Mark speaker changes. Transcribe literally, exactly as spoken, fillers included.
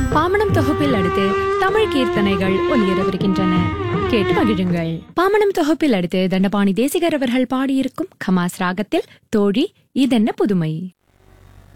Speaker 1: பாமணம் தொகுப்பில் அடுத்து தமிழ் கீர்த்தனைகள் ஒலியரவிருக்கின்றன. கேட்டு மகிழுங்கள். பாமணம் தொகுப்பில் அடுத்து தண்டபாணி தேசிகர் அவர்கள் பாடியிருக்கும் கமாஸ் ராகத்தில் தோழி இதென்ன புதுமை.